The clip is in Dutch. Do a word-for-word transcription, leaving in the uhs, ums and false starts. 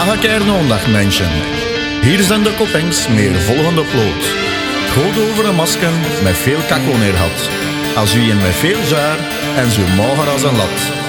Dag keer mensen. Hier zijn de koppings met de volgende ploot. Goed over een masken met veel kakko neer had. Als u een met veel zuur en zo mager als een lat.